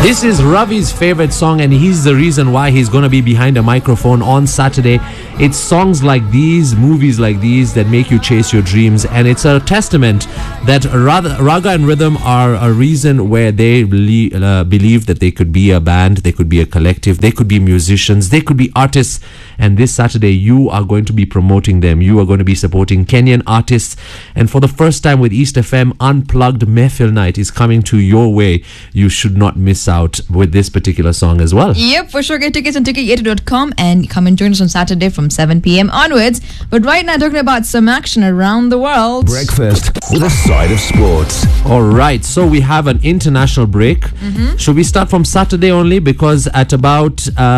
This is Ravi's favorite song, and he's the reason why he's going to be behind a microphone on Saturday. It's songs like these, movies like these that make you chase your dreams, and it's a testament that Raga and Rhythm are a reason where they believe that they could be a band, they could be a collective, they could be musicians, they could be artists, and this Saturday you are going to be promoting them. You are going to be supporting Kenyan artists, and for the first time with East FM, Unplugged Mehfil Night is coming to your way. You should not miss out with this particular song as well. Yep, for sure. Get tickets on ticket80.com and come and join us on Saturday from 7 p.m. onwards. But right now, talking about some action around the world. Breakfast with a side of sports. All right, so we have an international break. Should we start from Saturday only? Because at about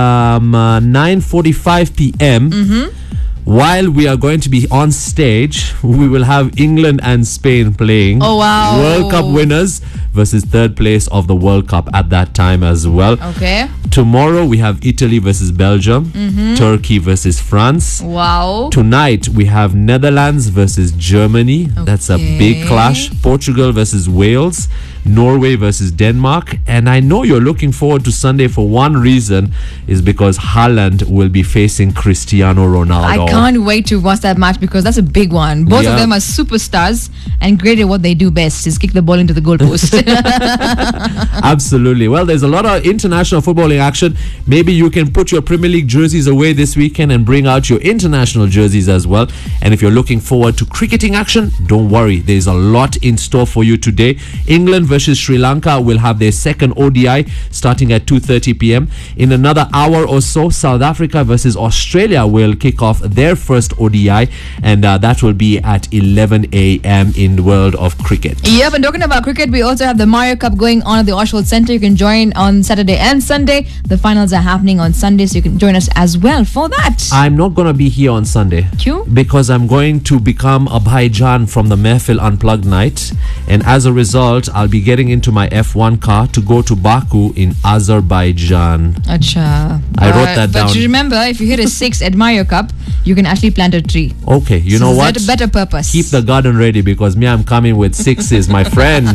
9:45 p.m., while we are going to be on stage, we will have England and Spain playing. Oh, wow. World Cup winners versus third place of the World Cup at that time as well. Okay. Tomorrow we have Italy versus Belgium, Turkey versus France. Wow. Tonight we have Netherlands versus Germany. That's a big clash. Portugal versus Wales, Norway versus Denmark. And I know you're looking forward to Sunday for one reason, is because Haaland will be facing Cristiano Ronaldo. I can't wait to watch that match because that's a big one. Both of them are superstars and great at what they do best, is kick the ball into the goalpost. Absolutely. Well, there's a lot of international footballing action. Maybe you can put your Premier League jerseys away this weekend and bring out your international jerseys as well. And if you're looking forward to cricketing action, don't worry. There's a lot in store for you today. England versus Sri Lanka will have their second ODI starting at 2:30 p.m. In another hour or so, South Africa versus Australia will kick off their first ODI, and that will be at 11 a.m. in the world of cricket. Yep, and talking about cricket, we also have the Mario Cup going on at the Oswald Centre. You can join on Saturday and Sunday. The finals are happening on Sunday, so you can join us as well for that. I'm not going to be here on Sunday. Q? Because I'm going to become a bhaijan from the Mehfil Unplugged night, and as a result, I'll be getting into my F1 car to go to Baku in Azerbaijan. Acha. I wrote that down. But remember, if you hit a 6 at Mario Cup, you can actually plant a tree. Okay, you know what? That's a better purpose. Keep the garden ready, because me, I'm coming with 6s, my friend.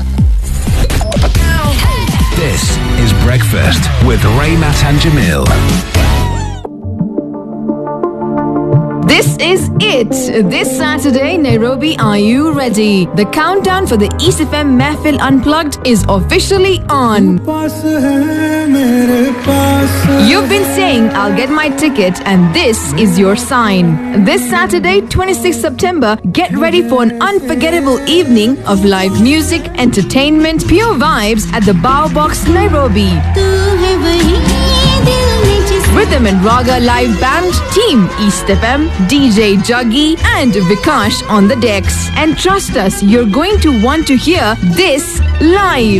This is Breakfast with Raymat and Jamil. This is it. This Saturday, Nairobi, are you ready? The countdown for the East FM Mehfil Unplugged is officially on. You've been saying, I'll get my ticket, and this is your sign. This Saturday, 26 September, get ready for an unforgettable evening of live music, entertainment, pure vibes at the Bao Box, Nairobi. Rhythm and Raga live band, Team East FM, DJ Juggy and Vikash on the decks. And trust us, you're going to want to hear this live.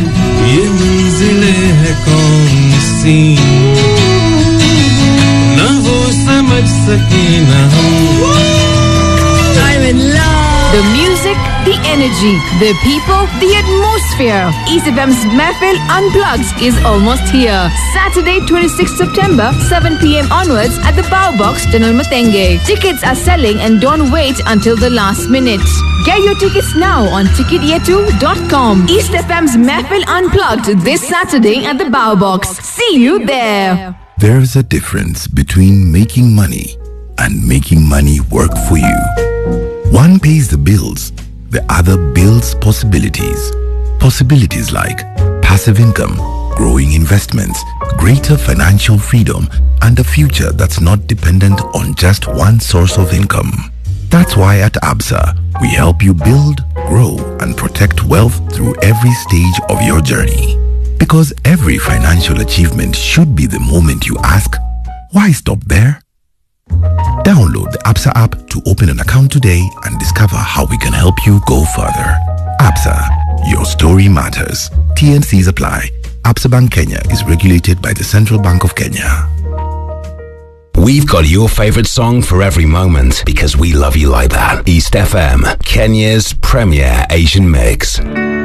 I'm in love. The music, the energy, the people, the atmosphere. East FM's Mehfil Unplugged is almost here. Saturday, 26 September, 7 p.m. onwards at the Bao Box, General Matenge. Tickets are selling and don't wait until the last minute. Get your tickets now on ticket80.com. East FM's Mehfil Unplugged this Saturday at the Bao Box. See you there. There's a difference between making money and making money work for you. One pays the bills, the other builds possibilities. Possibilities like passive income, growing investments, greater financial freedom, and a future that's not dependent on just one source of income. That's why at ABSA, we help you build, grow, and protect wealth through every stage of your journey. Because every financial achievement should be the moment you ask, why stop there? Download the ABSA app to open an account today and discover how we can help you go further. ABSA, your story matters. TNCs apply. ABSA Bank Kenya is regulated by the Central Bank of Kenya. We've got your favorite song for every moment because we love you like that. East FM, Kenya's premier Asian mix.